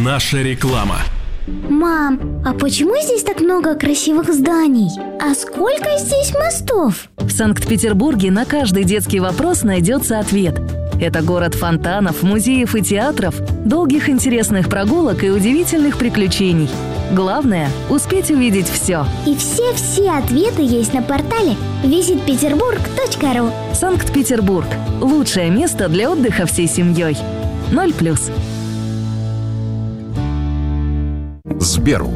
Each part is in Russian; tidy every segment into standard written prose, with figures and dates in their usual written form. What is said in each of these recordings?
Наша реклама. Мам, а почему здесь так много красивых зданий? А сколько здесь мостов? В Санкт-Петербурге на каждый детский вопрос найдется ответ. Это город фонтанов, музеев и театров, долгих интересных прогулок и удивительных приключений. Главное – успеть увидеть все. И все ответы есть на портале visitpeterburg.ru. Санкт-Петербург – лучшее место для отдыха всей семьей. 0+. Сберу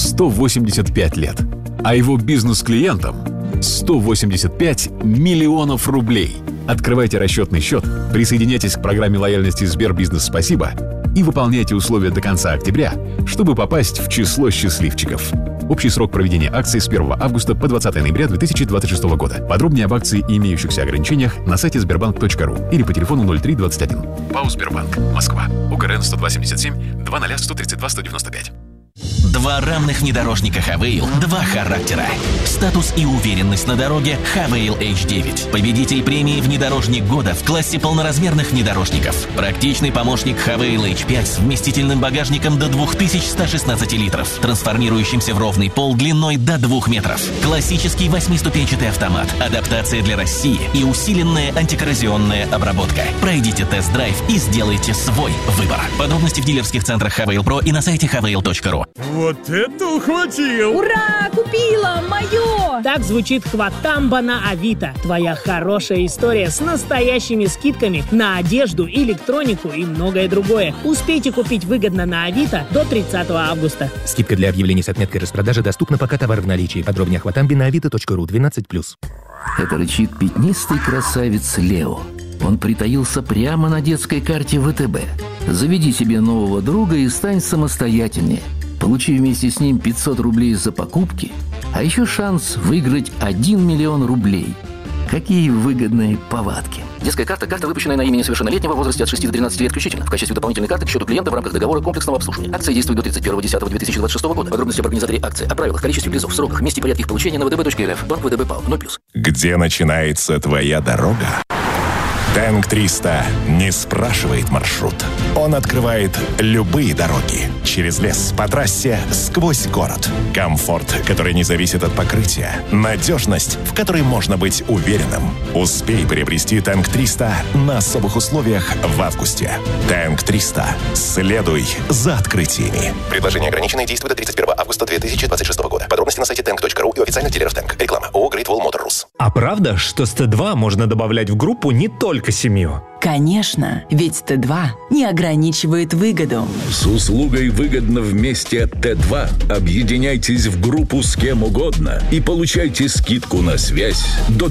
185 лет, а его бизнес-клиентам 185 миллионов рублей. Открывайте расчетный счет, присоединяйтесь к программе лояльности Сбербизнес «Спасибо» и выполняйте условия до конца октября, чтобы попасть в число счастливчиков. Общий срок проведения акции с 1 августа по 20 ноября 2026 года. Подробнее об акции и имеющихся ограничениях на сайте sberbank.ru или по телефону 0321. ПАО «Сбербанк», Москва. УКРН 10277 20 132 195. Два равных внедорожника Хавейл, два характера. Статус и уверенность на дороге Хавейл H9. Победитель премии «Внедорожник года» в классе полноразмерных внедорожников. Практичный помощник Хавейл H5 с вместительным багажником до 2116 литров, трансформирующимся в ровный пол длиной до 2 метров. Классический 8-ступенчатый автомат, адаптация для России и усиленная антикоррозионная обработка. Пройдите тест-драйв и сделайте свой выбор. Подробности в дилерских центрах Хавейл Про и на сайте havail.ru. Вот это ухватил! Ура! Купила! Мое! Так звучит хватамба на Авито. Твоя хорошая история с настоящими скидками на одежду, электронику и многое другое. Успейте купить выгодно на Авито до 30 августа. Скидка для объявлений с отметкой распродажи доступна, пока товар в наличии. Подробнее о хватамбе на avito.ru 12+. Это рычит пятнистый красавец Лео. Он притаился прямо на детской карте ВТБ. Заведи себе нового друга и стань самостоятельнее. Получи вместе с ним 500 рублей за покупки, а еще шанс выиграть 1 миллион рублей. Какие выгодные повадки. Детская карта – карта, выпущенная на имя несовершеннолетнего в возрасте от 6 до 13 лет включительно, в качестве дополнительной карты к счету клиента в рамках договора комплексного обслуживания. Акция действует до 31.10.2026 года. Подробности об организаторе акции, о правилах, количестве призов, сроках, месте и порядке их получения на vtb.rf. Банк ВТБ ПАО 0+. Где начинается твоя дорога? Тэнк 300 не спрашивает маршрут. Он открывает любые дороги. Через лес, по трассе, сквозь город. Комфорт, который не зависит от покрытия. Надежность, в которой можно быть уверенным. Успей приобрести Тэнк 300 на особых условиях в августе. Тэнк 300. Следуй за открытиями. Предложение ограниченное, действует до 31 августа 2026 года. Подробности на сайте tank.ru и у официальных дилеров Тэнк. Реклама ООО Great Wall Motor Rus. А правда, что с Т2 можно добавлять в группу не только семью? Конечно, ведь Т2 не ограничивает выгоду. С услугой «Выгодно вместе» от Т2 объединяйтесь в группу с кем угодно и получайте скидку на связь до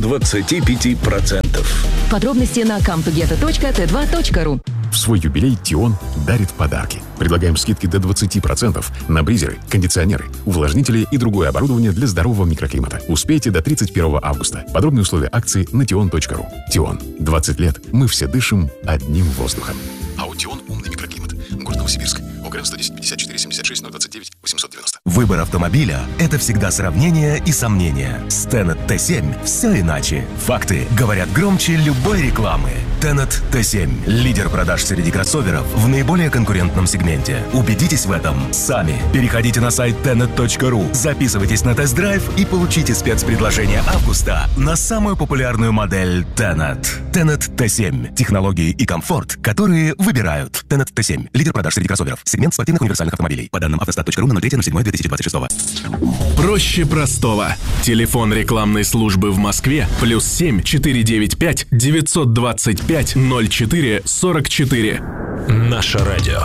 25%. Подробности на comtogetto.t2.ru. В свой юбилей Тион дарит подарки. Предлагаем скидки до 20% на бризеры, кондиционеры, увлажнители и другое оборудование для здорового микроклимата. Успейте до 31 августа. Подробные условия акции на tion.ru. Тион. 20 лет. Мы все дышим одним воздухом. АО «Тион. Умный микроклимат». Город Новосибирск. УКРН 110 54 76 029 890. Выбор автомобиля – это всегда сравнение и сомнения. С Tenet T7 все иначе. Факты говорят громче любой рекламы. Tenet T7 – лидер продаж среди кроссоверов в наиболее конкурентном сегменте. Убедитесь в этом сами. Переходите на сайт tenet.ru, записывайтесь на тест-драйв и получите спецпредложение августа на самую популярную модель Tenet. Tenet T7 – технологии и комфорт, которые выбирают. Tenet T7 – лидер продаж среди кроссоверов. Сегмент спортивных универсальных автомобилей. По данным автостат.ру на 03.07.2026. Проще простого. Телефон рекламной службы в Москве +7 495 925 04 44. Наше радио.